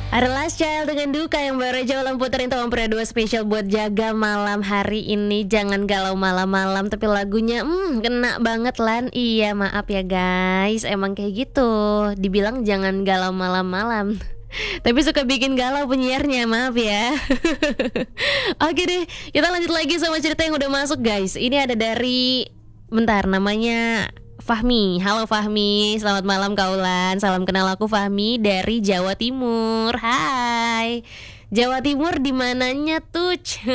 Ada Last Child dengan Duka yang baru aja ulang puterin Tomang Pria 2 spesial buat jaga malam hari ini. Jangan galau malam-malam. Tapi lagunya kena banget Lan. Iya maaf ya guys, emang kayak gitu. Dibilang jangan galau malam-malam tapi suka bikin galau penyiarnya, maaf ya. Oke deh, kita lanjut lagi sama cerita yang udah masuk guys. Ini ada dari, bentar, namanya Fahmi. Halo Fahmi, selamat malam Kaulan. Salam kenal, aku Fahmi dari Jawa Timur. Hai. Jawa Timur di mananya tuh?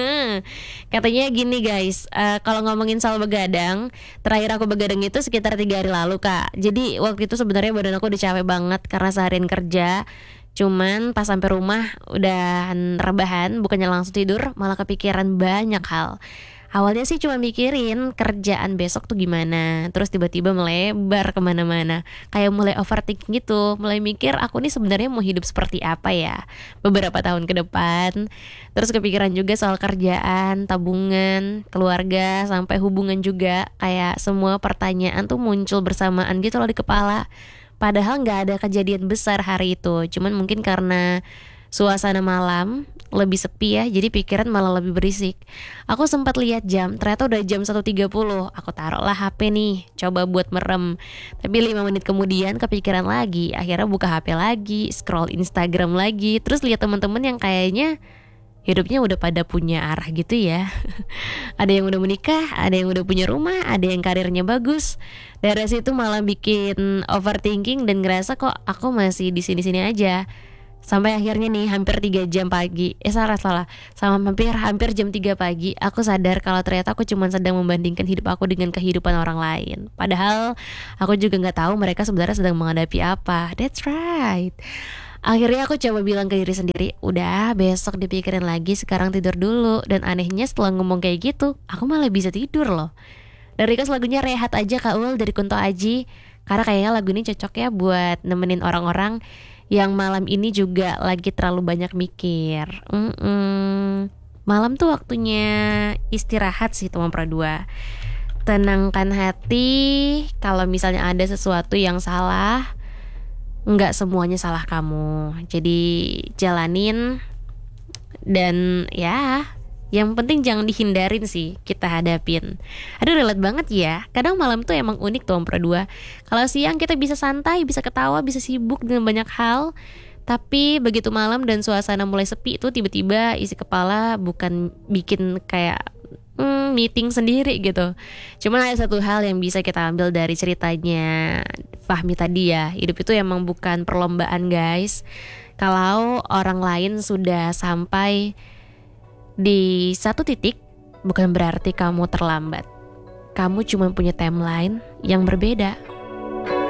Katanya gini guys, kalau ngomongin soal begadang, terakhir aku begadang itu sekitar 3 hari lalu kak. Jadi waktu itu sebenarnya badan aku udah capek banget karena seharian kerja. Cuman pas sampai rumah udah rebahan, bukannya langsung tidur, malah kepikiran banyak hal. Awalnya sih cuma mikirin kerjaan besok tuh gimana. Terus tiba-tiba melebar kemana-mana. Kayak mulai overthinking gitu. Mulai mikir aku nih sebenarnya mau hidup seperti apa ya beberapa tahun ke depan. Terus kepikiran juga soal kerjaan, tabungan, keluarga, sampai hubungan juga. Kayak semua pertanyaan tuh muncul bersamaan gitu loh di kepala. Padahal gak ada kejadian besar hari itu. Cuman mungkin karena suasana malam lebih sepi ya, jadi pikiran malah lebih berisik. Aku sempat lihat jam, ternyata udah jam 1.30. Aku taruhlah HP nih, coba buat merem. Tapi 5 menit kemudian kepikiran lagi. Akhirnya buka HP lagi, scroll Instagram lagi. Terus lihat teman-teman yang kayaknya hidupnya udah pada punya arah gitu ya. Ada yang udah menikah, ada yang udah punya rumah, ada yang karirnya bagus. Dari situ malah bikin overthinking dan ngerasa kok aku masih di sini-sini aja. Sampai akhirnya nih hampir 3 jam pagi, salah sama hampir jam 3 pagi aku sadar kalau ternyata aku cuma sedang membandingkan hidup aku dengan kehidupan orang lain. Padahal aku juga gak tahu mereka sebenarnya sedang menghadapi apa. That's right. Akhirnya aku coba bilang ke diri sendiri, udah besok dipikirin lagi, sekarang tidur dulu. Dan anehnya setelah ngomong kayak gitu, aku malah bisa tidur loh. Dan request lagunya Rehat Aja Kak Ul dari Kunto Aji. Karena kayaknya lagu ini cocok ya buat nemenin orang-orang yang malam ini juga lagi terlalu banyak mikir. Malam tuh waktunya istirahat sih Tomang Pria 2. Tenangkan hati. Kalau misalnya ada sesuatu yang salah, nggak semuanya salah kamu. Jadi jalanin. Dan ya, yang penting jangan dihindarin sih, kita hadapin. Aduh relate banget ya. Kadang malam tuh emang unik Tomang Pria 2. Kalau siang kita bisa santai, bisa ketawa, bisa sibuk dengan banyak hal. Tapi begitu malam dan suasana mulai sepi tuh tiba-tiba isi kepala bukan bikin kayak meeting sendiri gitu. Cuma ada satu hal yang bisa kita ambil dari ceritanya Fahmi tadi ya. Hidup itu emang bukan perlombaan guys. Kalau orang lain sudah sampai di satu titik, bukan berarti kamu terlambat. Kamu cuma punya timeline yang berbeda.